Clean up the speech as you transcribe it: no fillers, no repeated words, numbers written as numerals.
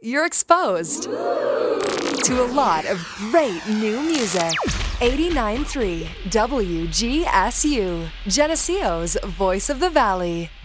you're exposed to a lot of great new music. 89.3 WGSU, Geneseo's Voice of the Valley.